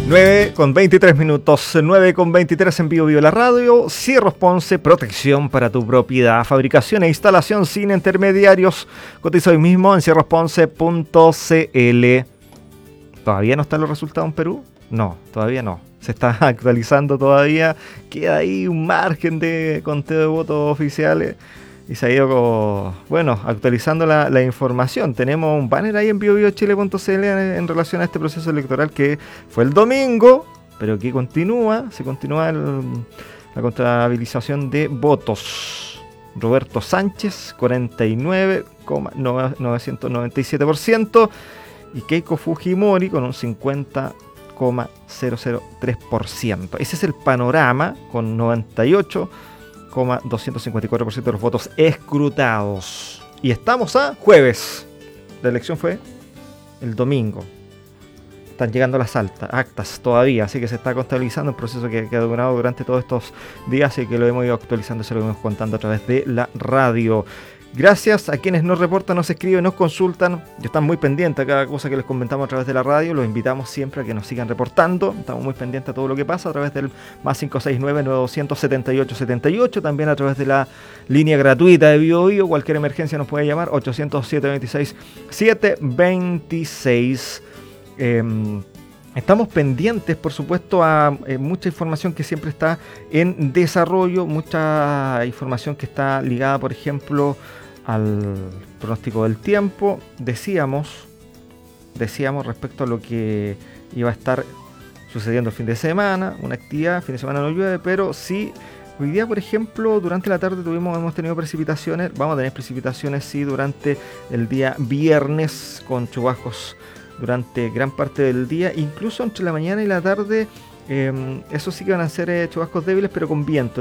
9:23, 9:23 en Vivo Vivo la radio. Cierros Ponce, protección para tu propiedad, fabricación e instalación sin intermediarios. Cotiza hoy mismo en cierrosponce.cl. ¿Todavía no están los resultados en Perú? No, todavía no. Se está actualizando todavía. Queda ahí un margen de conteo de votos oficiales. Y se ha ido, actualizando la información. Tenemos un banner ahí en biochile.cl en relación a este proceso electoral que fue el domingo, pero que se continúa la contabilización de votos. Roberto Sánchez, 49,997%, y Keiko Fujimori con un 50,003%. Ese es el panorama, con 98,254% de los votos escrutados. Y estamos a jueves. La elección fue el domingo. Están llegando las actas todavía, así que se está contabilizando un proceso que ha durado durante todos estos días y que lo hemos ido actualizando, se lo hemos contando a través de la radio. Gracias a quienes nos reportan, nos escriben, nos consultan y están muy pendientes a cada cosa que les comentamos a través de la radio. Los invitamos siempre a que nos sigan reportando. Estamos muy pendientes a todo lo que pasa a través del más 569-9200-7878. También a través de la línea gratuita de Vivo Vivo. Cualquier emergencia nos puede llamar 800-726-726. Estamos pendientes, por supuesto, a mucha información que siempre está en desarrollo, mucha información que está ligada, por ejemplo, al pronóstico del tiempo. Decíamos respecto a lo que iba a estar sucediendo el fin de semana, una actividad, fin de semana no llueve, pero sí, hoy día, por ejemplo, durante la tarde hemos tenido precipitaciones, vamos a tener precipitaciones, sí, durante el día viernes, con chubascos durante gran parte del día, incluso entre la mañana y la tarde. Eso sí que van a ser chubascos débiles, pero con viento.